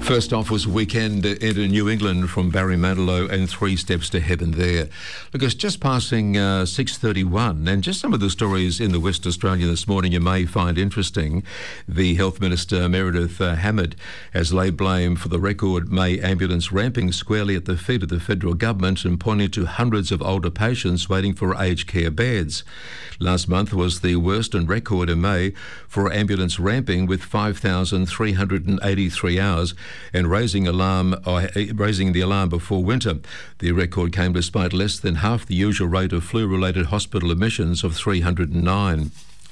First off was Weekend into New England from Barry Manilow and Three Steps to Heaven there. Look, it's just passing 6:31, and just some of the stories in the West Australia this morning you may find interesting. The Health Minister, Meredith Hammond, has laid blame for the record May ambulance ramping squarely at the feet of the federal government and pointing to hundreds of older patients waiting for aged care beds. Last month was the worst on record in May for ambulance ramping, with 5,383 hours, and raising the alarm before winter. The record came despite less than half the usual rate of flu-related hospital admissions of 309.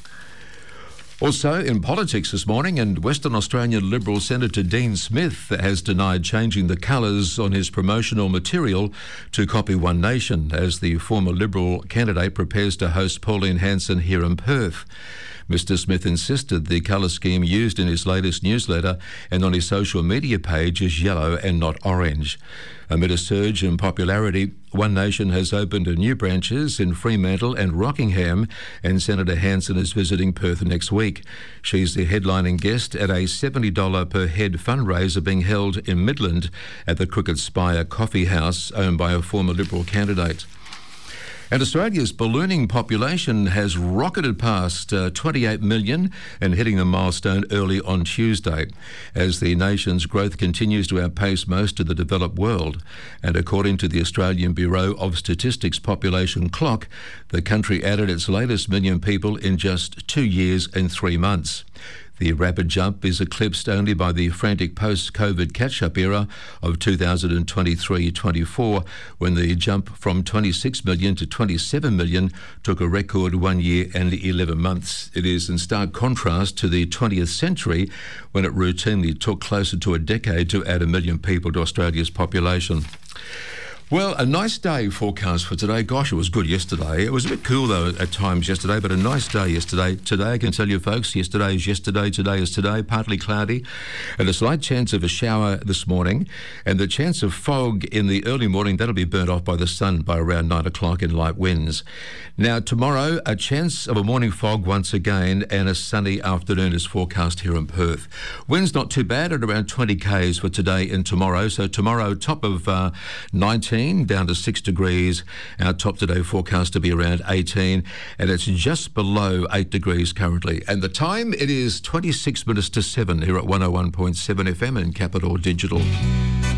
Also in politics this morning, and Western Australian Liberal Senator Dean Smith has denied changing the colours on his promotional material to copy One Nation as the former Liberal candidate prepares to host Pauline Hanson here in Perth. Mr Smith insisted the colour scheme used in his latest newsletter and on his social media page is yellow and not orange. Amid a surge in popularity, One Nation has opened new branches in Fremantle and Rockingham, and Senator Hanson is visiting Perth next week. She's the headlining guest at a $70 per head fundraiser being held in Midland at the Crooked Spire Coffee House, owned by a former Liberal candidate. And Australia's ballooning population has rocketed past 28 million and hitting the milestone early on Tuesday as the nation's growth continues to outpace most of the developed world. And according to the Australian Bureau of Statistics population clock, the country added its latest million people in just 2 years and 3 months. The rapid jump is eclipsed only by the frantic post-COVID catch-up era of 2023-24, when the jump from 26 million to 27 million took a record 1 year and 11 months. It is in stark contrast to the 20th century, when it routinely took closer to a decade to add 1 million people to Australia's population. Well, a nice day forecast for today. Gosh, it was good yesterday. It was a bit cool, though, at times yesterday, but a nice day yesterday. Today, I can tell you, folks, yesterday is yesterday, today is today, partly cloudy, and a slight chance of a shower this morning, and the chance of fog in the early morning, that'll be burnt off by the sun by around 9 o'clock in light winds. Now, tomorrow, a chance of a morning fog once again, and a sunny afternoon is forecast here in Perth. Winds not too bad at around 20 k's for today and tomorrow. So tomorrow, top of 19, down to 6 degrees. Our top today forecast to be around 18, and it's just below 8 degrees currently. And the time, it is 26 minutes to 7 here at 101.7 FM and Capital Digital.